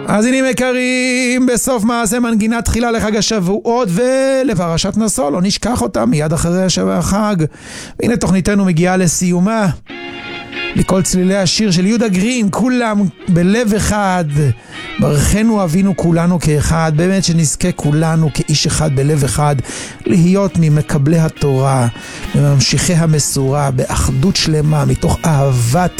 אז הנה יקרים, בסוף מעשה מנגינה תחילה לחג השבועות ולפרשת נשוא, לא נשכח אותה מיד אחרי השבוע החג. והנה תוכניתנו מגיעה לסיומה. מכל צלילי השיר של יהודה גרין, כולם בלב אחד, ברכנו אבינו כולנו כאחד, באמת שנזכה כולנו כאיש אחד בלב אחד, להיות ממקבלי התורה, מממשיכי המסורה, באחדות שלמה, מתוך אהבת